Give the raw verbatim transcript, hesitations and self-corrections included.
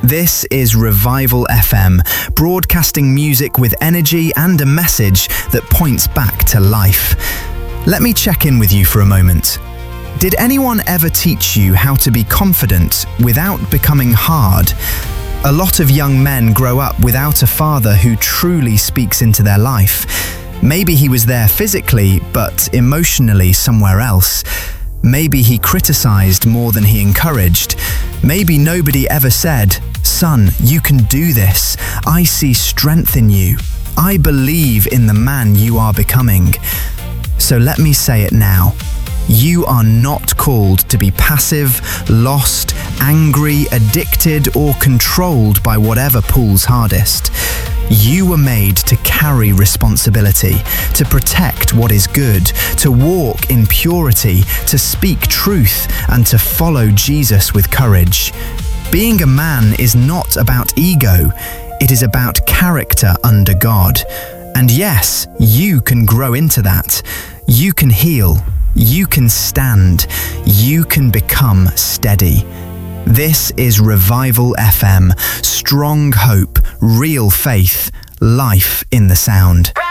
This is Revival F M, broadcasting music with energy and a message that points back to life. Let me check in with you for a moment. Did anyone ever teach you how to be confident without becoming hard? A lot of young men grow up without a father who truly speaks into their life. Maybe he was there physically, but emotionally somewhere else. Maybe he criticized more than he encouraged. Maybe nobody ever said, "Son, you can do this. I see strength in you. I believe in the man you are becoming." So let me say it now. You are not called to be passive, lost, angry, addicted, or controlled by whatever pulls hardest. You were made to carry responsibility, to protect what is good, to walk in purity, to speak truth, and to follow Jesus with courage. Being a man is not about ego, it is about character under God. And yes, you can grow into that. You can heal. You can stand. You can become steady. This is Revival F M. Strong hope, real faith, life in the sound.